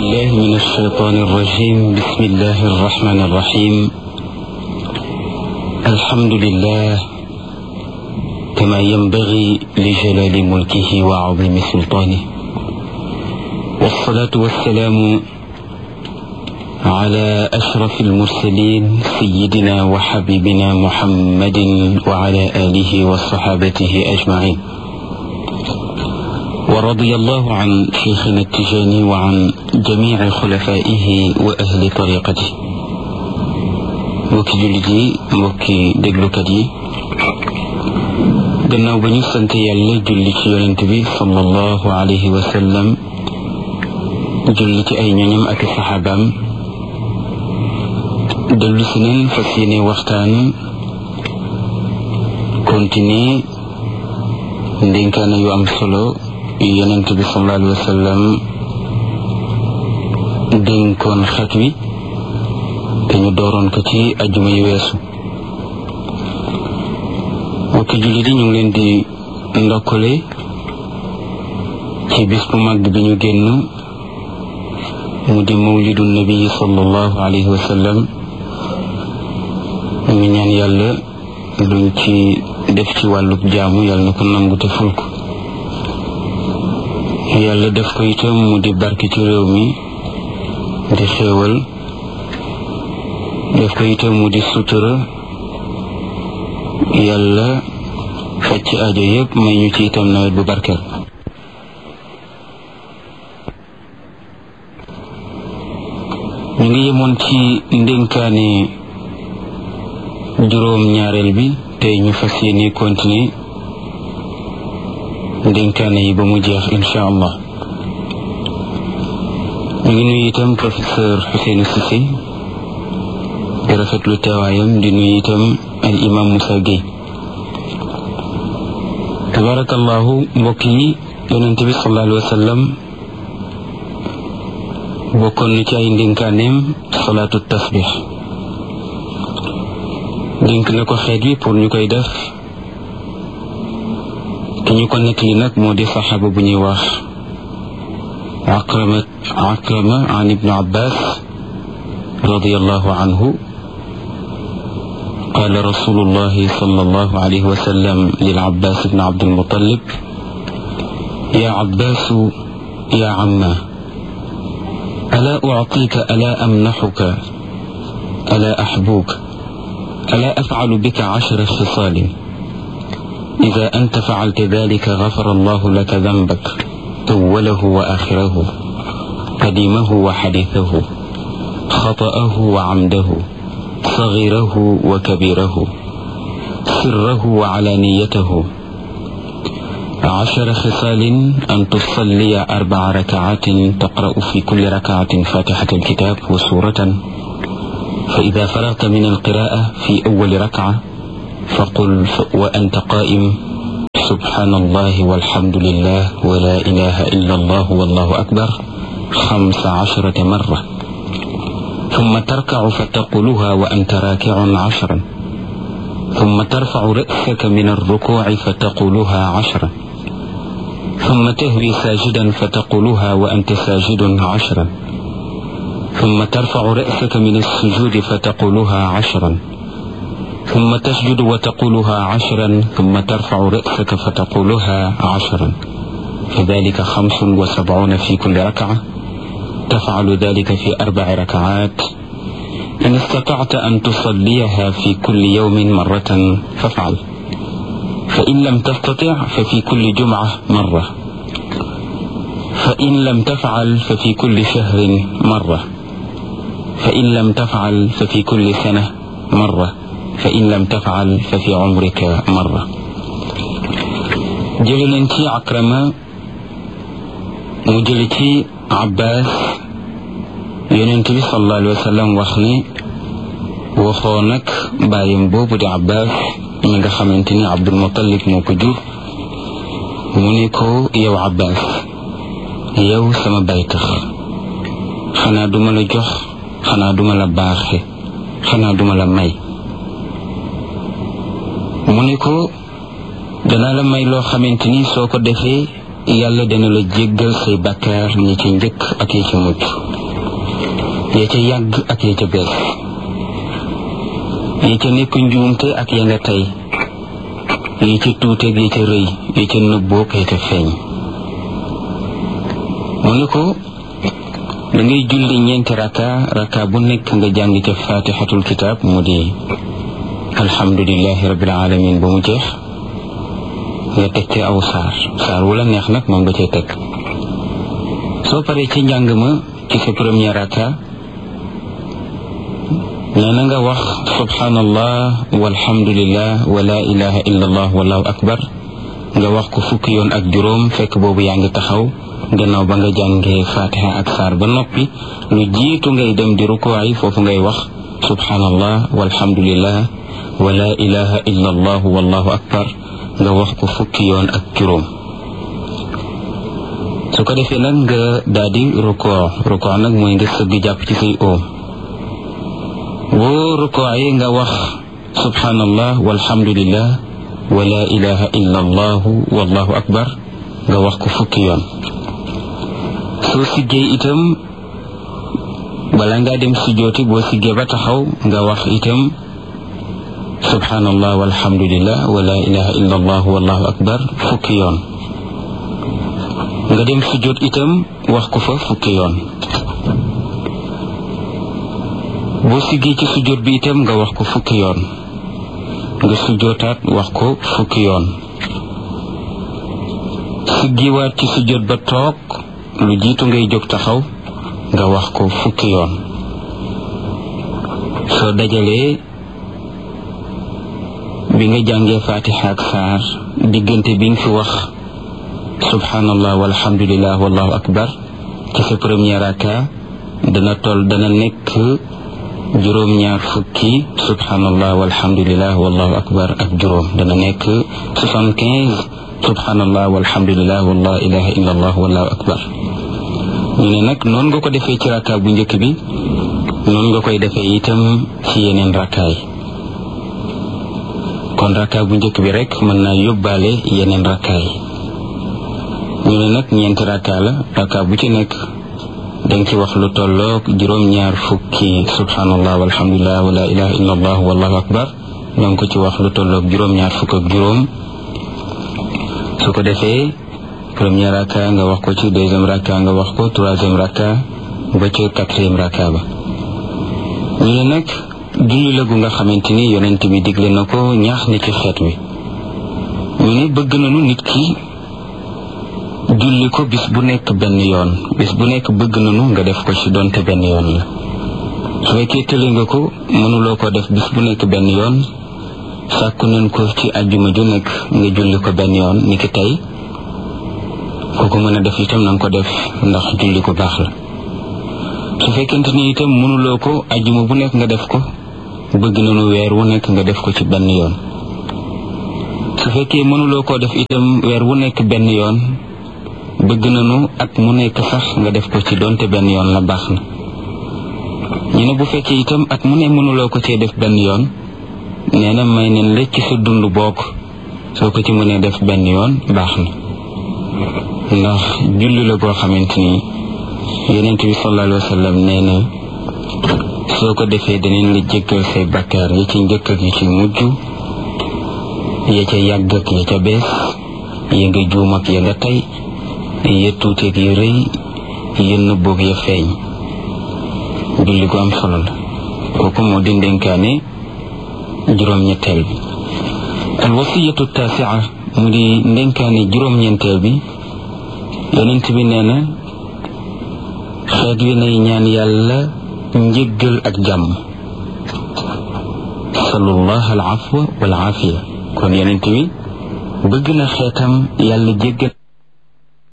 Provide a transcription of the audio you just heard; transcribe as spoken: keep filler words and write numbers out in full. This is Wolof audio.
بالله من الشيطان الرجيم. بسم الله الرحمن الرحيم. الحمد لله كما ينبغي لجلال ملكه وعظيم سلطانه، والصلاة والسلام على أشرف المرسلين سيدنا وحبيبنا محمد وعلى آله وصحابته أجمعين، ورضي الله عن شيخنا التجاني وعن جميع خلفائه وأهل طريقته. mbokki jullit yi, mbokki déglukat yi, gannaaw ba ñu sant yàlla julli ci yonent bi sallallahu alayhi wa sallam, julli ci ay ñoñam ak saxaabaam, dellu si neen fas yéene waxtaan continuer ndénkaane yu am solo yu yonent bi sallallahu alayhi wa sallam dénkoon xeet wi te ñu dooroon ko ci ajjuma yu weesu. mbokki jullit yi, ñu ngi leen di ndokkale ci bis bu mag bi ñu génn mu di mawlidu nabi sallallahu alayhi wa sallam. ñu ñaan yàlla luñ ci def ci wàllub jaamu yàlla na ko nangu te ful ko. yàlla def ko itam mu di barke ci réew mi di xéewal, def ko itam mu di sutura. yàlla faj ci aajo yépp, may ñu ci itam nawet bu barkeel. ñu ngi yemoon ci ndénkaane juróom ñaareel bi, tey ñu fas yéene continuer ndénkaane yi ba mu jeex insha allah. ñu ngi nuyu itam professeur Ousseynou Cissé di rafetlu teewaayam, di nuyu itam al imam Moussa Gueye. tabarakallahu. mbokk yi, yonente bi sallallahu alayhi wa sallam bokkoon na ci ay ndénkaaneem salaatu tasbih. dénk na ko xeet wi pour ñu koy def. ki ñu ko nekk li nag moo di saxaaba bu ñuy wax Akrama Akrama an ibnu Abbas radiyallahu anhu. قال رسول الله صلى الله عليه وسلم للعباس بن عبد المطلب: يا عباس يا عماه، ألا أعطيك، ألا أمنحك، ألا أحبوك، ألا أفعل بك عشر خصال، إذا أنت فعلت ذلك غفر الله لك ذنبك أوله وآخره، قديمه وحديثه، خطأه وعمده، صغيره وكبيره، سره وعلانيته. عشر خصال: أن تصلي أربع ركعات تقرأ في كل ركعة فاتحة الكتاب وسورة، فإذا فرغت من القراءة في أول ركعة فقل وأنت قائم: سبحان الله والحمد لله ولا إله إلا الله والله أكبر خمس عشرة مرة، ثم تركع فتقولها وأنت راكع عشرا، ثم ترفع رأسك من الركوع فتقولها عشرا، ثم تهوي ساجدا فتقولها وأنت ساجد عشرا، ثم ترفع رأسك من السجود فتقولها عشرا، ثم تسجد وتقولها عشرا، ثم ترفع رأسك فتقولها عشرا، فذلك خمس وسبعون في كل ركعة. تفعل ذلك في أربع ركعات. إن استطعت أن تصليها في كل يوم مرة فافعل، فإن لم تستطع ففي كل جمعة مرة، فإن لم تفعل ففي كل شهر مرة، فإن لم تفعل ففي كل سنة مرة، فإن لم تفعل ففي عمرك مرة. جلنتي عكرمة مجلتي Abbas yonent bi sallallahu alayhi wa sallam wax ni waxoo nag bàyyam boobu di Abbas mi nga xamante ni Abdul Muttalib moo ko jur, mu ne ko: yow Abbas, yow sama baytax, xanaa duma la jox, xanaa duma la baaxe, xanaa duma la may. mu ne ko: danaa la may loo xamante ni soo ko defee yàlla dana la jéggal say bakkaar ñi ci njëkk ak yi ci mujj. ya ca yàgg ak ya ca bees, ya ca nekk njuumte ak ya nga tey, ya ca tuuteeg ya ca rëy, ya ca nëbboog ya ca feeñ. mu ne ko da ngay julli ñeenti raka raka bu nekk nga jàng ca fatihatul kitab mu di alhamdulillahi rabbil alamin ba mu jeex, nga teg ci aw saar saar wala neex nag moom nga cay teg. soo paree ci njàng ma ci sa premier raka nee na nga wax subhanallah walhamdulillah wa la ilaha illa allah wallahu akbar, nga wax ko fukki yoon ak juróom fekk boobu yaa ngi taxaw gannaaw ba nga jàngee fatiha ak saar ba noppi. lu jiitu ngay dem di rukuwaay foofu ngay wax subhanallah walhamdulillah wa la ilaha illa allah wallahu akbar, nga wax ko fukki yoon ak juróom. su ko defee nag nga daal di rukoo rukoo nag mooy nga sëgg jàpp ci say oom. boo rukuwaay nga wax subhanallah walhamdulillah wa la ilaha illa allah wallahu akbar, nga wax ko fukki yoon. soo siggee itam bala ngaa dem sujjooti boo siggee ba taxaw nga wax itam subhanallah walhamdulillah wa la ilaha illa allah wallahu akbar fukki yoon. nga dem sujjoot itam wax ko fa fukki yoon. boo siggee ci sujjoot bi itam nga wax ko fukki yoon. nga sujjootaat wax ko fukki yoon. siggiwaat ci sujjoot ba toog lu jiitu ngay jóg taxaw nga wax ko fukki yoon. soo dajalee bi nga jàngee fatiha ak saar diggante bi nga fi wax subhanallah walhamdulillah wallahu akbar ci sa premier raka dana toll dana nekk juróom-ñaar fukki subhanallah walhamdulillah wallahu akbar ak juróom, dana nekk soixante-quinze subhanallah walhamdulillah wala ilaha illa allah wallahu akbar. ñu ne nag noonu nga ko defee ci raka bu njëkk bi noonu nga koy defee itam ci yeneen rakaay. kon raka bu njëkk bi rek mën naa yóbbaale yeneen rakaay. ñu ne nag ñeenti raka la, raka bu ci nekk danga ci wax lu tolloog juróom-ñaar fukki subhanallah walhamdulillah wala ilaha illa allah wallahu akbar, danga ko ci wax lu tolloog juróom-ñaar fukk ak juróom. su ko defee premier raka nga wax ko ci, deuxième raka nga wax ko, troisième raka ba ci quatrième raka ba. ñu ne nag julli la gu nga xamante ni yonent bi digle na ko, ñaax na ci xeet wi. ñu ne bëgg nañu nit ki julli ko bis bu nekk benn yoon, bis bu nekk bëgg nañu nga def ko ci donte benn yoon la. su fekkee tële nga ko mënuloo ko def bis bu nekk benn yoon, sàkku nañ ko ci àjjuma ju nekk nga julli ko benn yoon ni ki tey. ku ko mën a def itam na nga ko def ndax julli ko baax la. su fekkente ni itam mënuloo ko àjjuma bu nekk nga def ko, bëgg nañu weer wu nekk nga def ko ci benn yoon. su fekkee mënuloo koo def itam weer wu nekk benn yoon, bëgg nañu at mu nekk sax nga def ko ci donte benn yoon la baax na. ñu ne bu fekkee itam at mu ne mënuloo ko cee def benn yoon, nee na may neen la ci sa dund bokk soo ko ci mënee def benn yoon baax na. ndax julli la goo xamante ni yonent bi sallallahu alayhi wa sallam nee na soo ko defee daneen la jéggal say bakkaar yi ci njëkk ak yi ci mujj, ya ca yàgg ak ya ca bees, ya nga juum ak ya nga tey, ya tuuteeg ya rëy, ya nëbboog ya feeñ. julli gu am solo la. kooku moo di ndénkaane juróom-ñetteel bi. al wasiyatu taasia mu di ndénkaane juróom-ñeenteel bi. yonent bi nee na xeet wi nay ñaan yàlla njéggal ak jàmm. sallallahu al afwa wal afiya. kon yonent bi bëgg na xeetam yàlla jéggal